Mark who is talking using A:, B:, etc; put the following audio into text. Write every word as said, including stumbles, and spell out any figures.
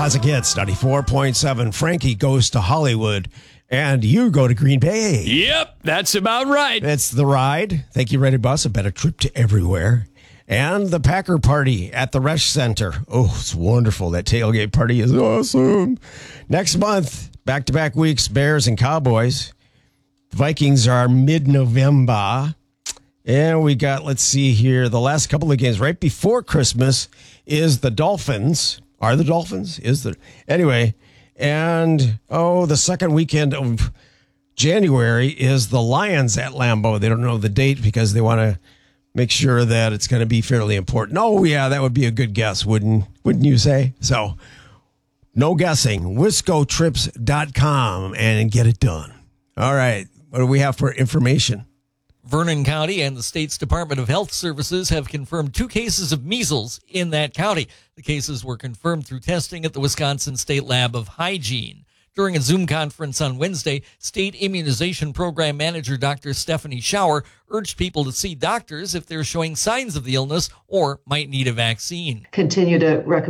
A: Classic Hits, ninety-four point seven. Frankie goes to Hollywood, and you go to Green Bay.
B: Yep, that's about right.
A: It's The Ride. Thank you, Ready Bus. A better trip to everywhere. And the Packer Party at the Resch Center. Oh, it's wonderful. That tailgate party is awesome. Next month, back-to-back weeks, Bears and Cowboys. The Vikings are mid-November. And we got, let's see here, the last couple of games right before Christmas is the Dolphins. Are the Dolphins? Is the Anyway, and, oh, the second weekend of January is the Lions at Lambeau. They don't know the date because they want to make sure that it's going to be fairly important. Oh, yeah, that would be a good guess, wouldn't wouldn't you say? So, no guessing. Wisco Trips dot com and get it done. All right. What do we have for information?
C: Vernon County and the state's Department of Health Services have confirmed two cases of measles in that county. The cases were confirmed through testing at the Wisconsin State Lab of Hygiene. During a Zoom conference on Wednesday, State Immunization Program Manager Doctor Stephanie Schauer urged people to see doctors if they're showing signs of the illness or might need a vaccine.
D: Continue to recommend